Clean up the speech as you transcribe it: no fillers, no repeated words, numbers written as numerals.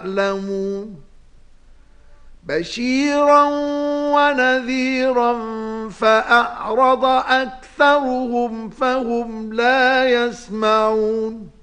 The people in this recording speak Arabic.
يعلمون بشيرا ونذيرا فأعرض أكثرهم فهم لا يسمعون